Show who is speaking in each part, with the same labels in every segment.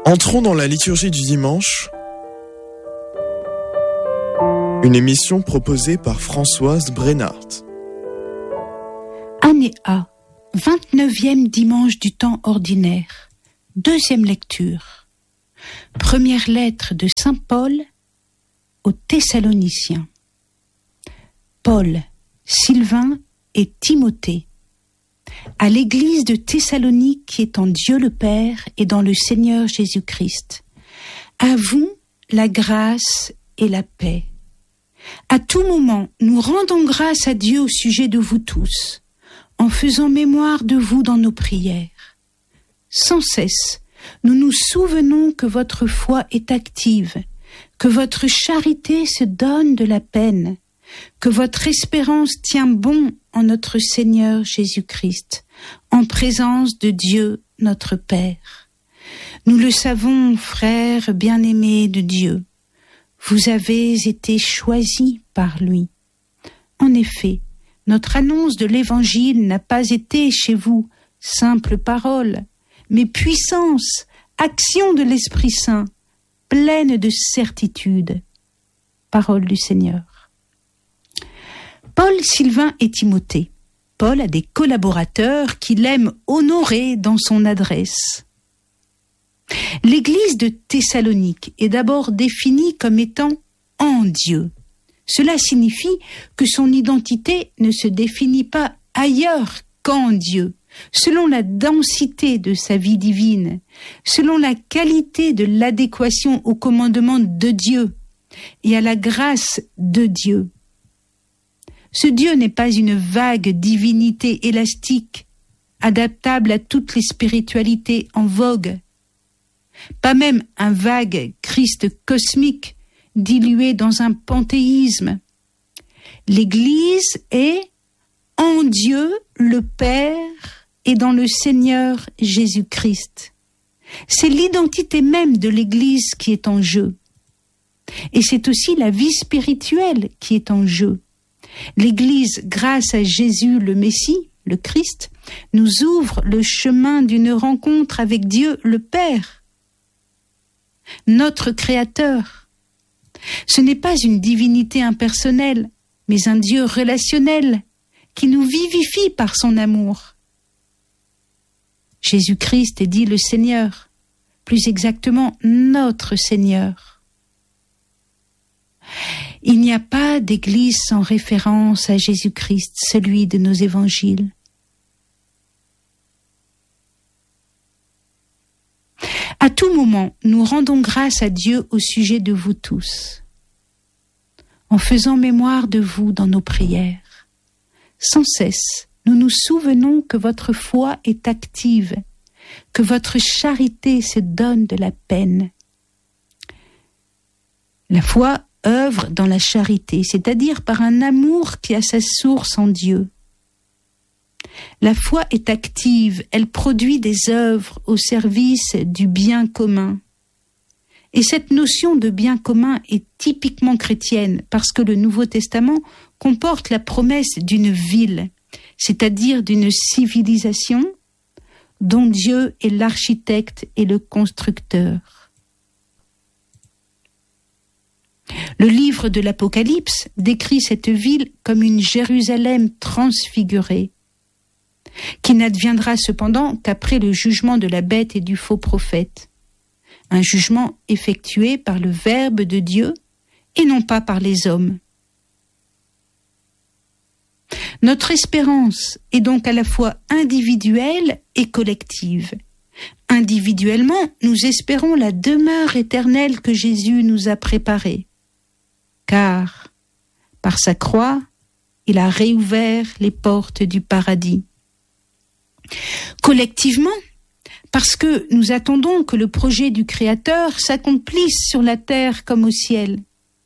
Speaker 1: Entrons dans la liturgie du dimanche, une émission proposée par Françoise Brennart.
Speaker 2: Année A, 29e dimanche du temps ordinaire, deuxième lecture. Première lettre de Saint Paul aux Thessaloniciens. Paul, Sylvain et Timothée, à l'église de Thessalonique qui est en Dieu le Père et dans le Seigneur Jésus-Christ. À vous, la grâce et la paix. À tout moment, nous rendons grâce à Dieu au sujet de vous tous, en faisant mémoire de vous dans nos prières. Sans cesse, nous nous souvenons que votre foi est active, que votre charité se donne de la peine, que votre espérance tient bon en notre Seigneur Jésus-Christ, en présence de Dieu notre Père. Nous le savons, frères bien-aimés de Dieu, vous avez été choisis par lui. En effet, notre annonce de l'Évangile n'a pas été chez vous simple parole, mais puissance, action de l'Esprit Saint, pleine de certitude. Parole du Seigneur. Paul, Sylvain et Timothée. Paul a des collaborateurs qu'il aime honorer dans son adresse. L'église de Thessalonique est d'abord définie comme étant en Dieu. Cela signifie que son identité ne se définit pas ailleurs qu'en Dieu, selon la densité de sa vie divine, selon la qualité de l'adéquation au commandement de Dieu et à la grâce de Dieu. Ce Dieu n'est pas une vague divinité élastique, adaptable à toutes les spiritualités en vogue, pas même un vague Christ cosmique dilué dans un panthéisme. L'Église est en Dieu le Père et dans le Seigneur Jésus-Christ. C'est l'identité même de l'Église qui est en jeu. Et c'est aussi la vie spirituelle qui est en jeu. L'Église, grâce à Jésus le Messie, le Christ, nous ouvre le chemin d'une rencontre avec Dieu le Père, notre Créateur. Ce n'est pas une divinité impersonnelle, mais un Dieu relationnel qui nous vivifie par son amour. Jésus-Christ est dit le Seigneur, plus exactement notre Seigneur. Il n'y a pas d'église sans référence à Jésus-Christ, celui de nos évangiles. À tout moment, nous rendons grâce à Dieu au sujet de vous tous, en faisant mémoire de vous dans nos prières. Sans cesse, nous nous souvenons que votre foi est active, que votre charité se donne de la peine. La foi œuvre dans la charité, c'est-à-dire par un amour qui a sa source en Dieu. La foi est active, elle produit des œuvres au service du bien commun. Et cette notion de bien commun est typiquement chrétienne parce que le Nouveau Testament comporte la promesse d'une ville, c'est-à-dire d'une civilisation dont Dieu est l'architecte et le constructeur. Le livre de l'Apocalypse décrit cette ville comme une Jérusalem transfigurée, qui n'adviendra cependant qu'après le jugement de la bête et du faux prophète, un jugement effectué par le Verbe de Dieu et non pas par les hommes. Notre espérance est donc à la fois individuelle et collective. Individuellement, nous espérons la demeure éternelle que Jésus nous a préparée. Car, par sa croix, il a réouvert les portes du paradis. Collectivement, parce que nous attendons que le projet du Créateur s'accomplisse sur la terre comme au ciel.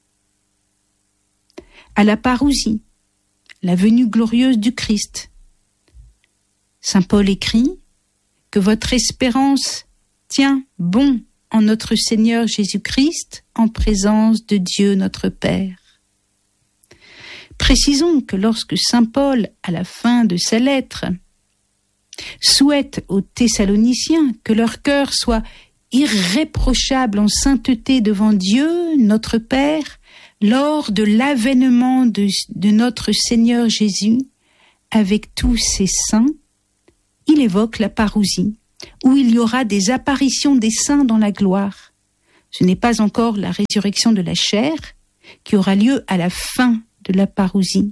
Speaker 2: À la parousie, la venue glorieuse du Christ. Saint Paul écrit que votre espérance tient bon en notre Seigneur Jésus-Christ, en présence de Dieu notre Père. Précisons que lorsque Saint Paul, à la fin de sa lettre, souhaite aux Thessaloniciens que leur cœur soit irréprochable en sainteté devant Dieu, notre Père, lors de l'avènement de notre Seigneur Jésus avec tous ses saints, il évoque la parousie, où il y aura des apparitions des saints dans la gloire. Ce n'est pas encore la résurrection de la chair qui aura lieu à la fin de la parousie.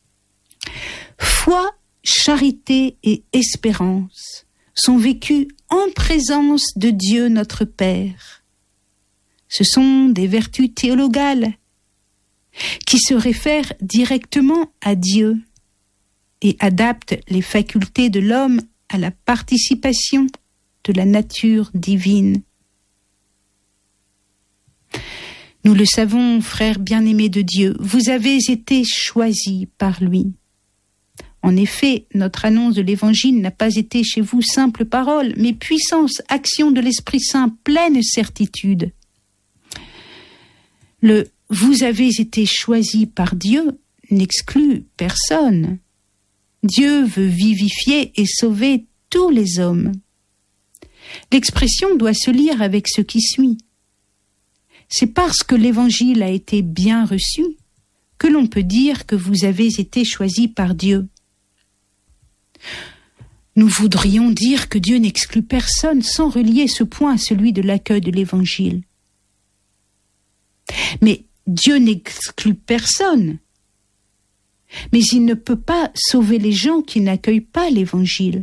Speaker 2: Foi, charité et espérance sont vécues en présence de Dieu notre Père. Ce sont des vertus théologales qui se réfèrent directement à Dieu et adaptent les facultés de l'homme à la participation de la nature divine. Nous le savons, frères bien-aimés de Dieu, vous avez été choisis par lui. En effet, notre annonce de l'Évangile n'a pas été chez vous simple parole, mais puissance, action de l'Esprit Saint, pleine certitude. Le « vous avez été choisis par Dieu » n'exclut personne. Dieu veut vivifier et sauver tous les hommes. L'expression doit se lire avec ce qui suit. C'est parce que l'Évangile a été bien reçu que l'on peut dire que vous avez été choisis par Dieu. Nous voudrions dire que Dieu n'exclut personne sans relier ce point à celui de l'accueil de l'Évangile. Mais Dieu n'exclut personne. Mais il ne peut pas sauver les gens qui n'accueillent pas l'Évangile.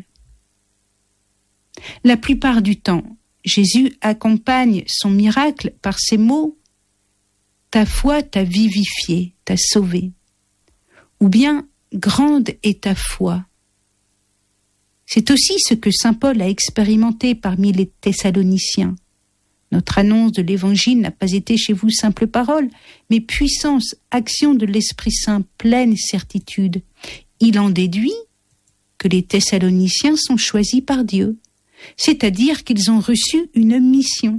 Speaker 2: La plupart du temps, Jésus accompagne son miracle par ces mots « Ta foi t'a vivifié, t'a sauvé » ou bien « Grande est ta foi ». C'est aussi ce que saint Paul a expérimenté parmi les Thessaloniciens. Notre annonce de l'Évangile n'a pas été chez vous simple parole, mais puissance, action de l'Esprit Saint, pleine certitude. Il en déduit que les Thessaloniciens sont choisis par Dieu, c'est-à-dire qu'ils ont reçu une mission.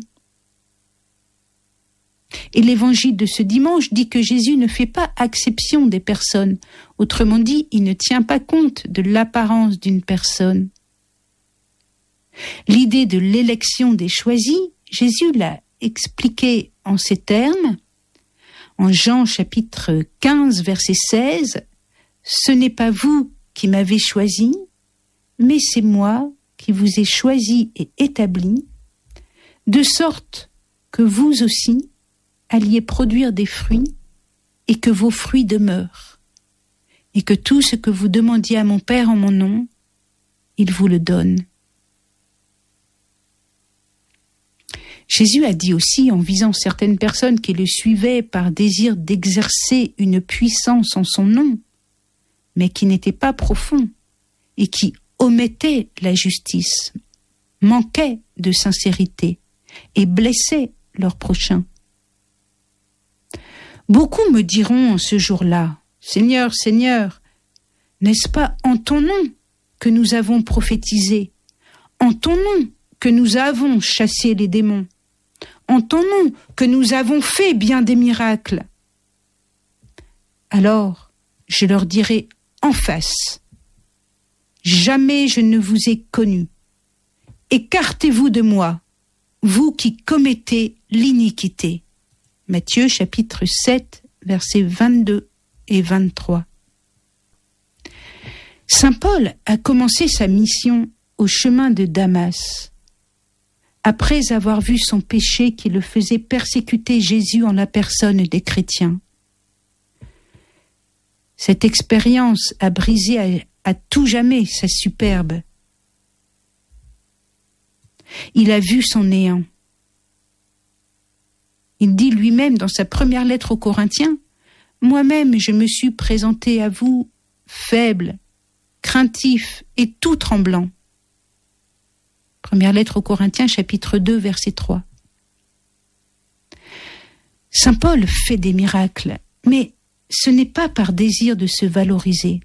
Speaker 2: Et l'Évangile de ce dimanche dit que Jésus ne fait pas exception des personnes. Autrement dit, il ne tient pas compte de l'apparence d'une personne. L'idée de l'élection des choisis, Jésus l'a expliqué en ces termes. En Jean chapitre 15, verset 16, « Ce n'est pas vous qui m'avez choisi, mais c'est moi qui vous ai choisi et établi, de sorte que vous aussi alliez produire des fruits et que vos fruits demeurent, et que tout ce que vous demandiez à mon Père en mon nom, il vous le donne. » Jésus a dit aussi, en visant certaines personnes qui le suivaient par désir d'exercer une puissance en son nom, mais qui n'étaient pas profonds et qui omettaient la justice, manquaient de sincérité et blessaient leur prochain. Beaucoup me diront en ce jour-là, « Seigneur, Seigneur, n'est-ce pas en ton nom que nous avons prophétisé, en ton nom que nous avons chassé les démons, en ton nom que nous avons fait bien des miracles ?» Alors, je leur dirai en face, « Jamais je ne vous ai connu. Écartez-vous de moi, vous qui commettez l'iniquité. » Matthieu chapitre 7, versets 22 et 23. Saint Paul a commencé sa mission au chemin de Damas, après avoir vu son péché qui le faisait persécuter Jésus en la personne des chrétiens. Cette expérience a brisé à tout jamais sa superbe. Il a vu son néant. Il dit lui-même dans sa première lettre aux Corinthiens, « Moi-même je me suis présenté à vous faible, craintif et tout tremblant. » Première lettre aux Corinthiens, chapitre 2, verset 3. Saint Paul fait des miracles, mais ce n'est pas par désir de se valoriser.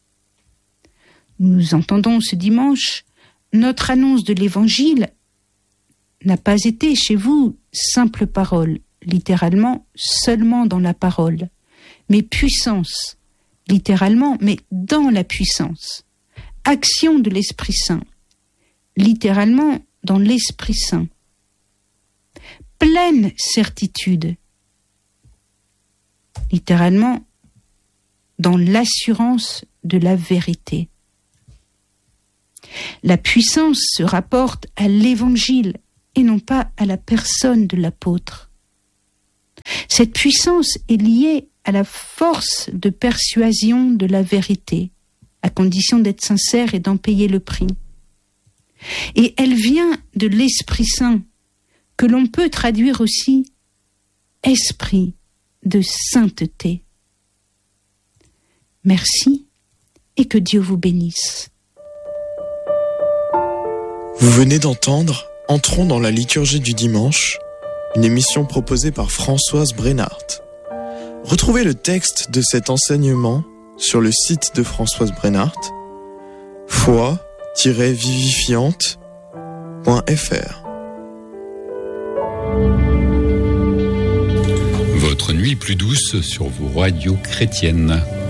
Speaker 2: Nous entendons ce dimanche, notre annonce de l'Évangile n'a pas été chez vous simple parole, littéralement seulement dans la parole, mais puissance, littéralement, mais dans la puissance, action de l'Esprit Saint, littéralement dans l'Esprit Saint. pleine certitude. Littéralement, dans l'assurance de la vérité. La puissance se rapporte à l'Évangile et non pas à la personne de l'apôtre. Cette puissance est liée à la force de persuasion de la vérité, à condition d'être sincère et d'en payer le prix. Et elle vient de l'Esprit Saint, que l'on peut traduire aussi « esprit de sainteté ». Merci et que Dieu vous bénisse.
Speaker 1: Vous venez d'entendre « Entrons dans la liturgie du dimanche », une émission proposée par Françoise Brenhardt. Retrouvez le texte de cet enseignement sur le site de Françoise Brenhardt, foi-vivifiante.fr.
Speaker 3: Votre nuit plus douce sur vos radios chrétiennes.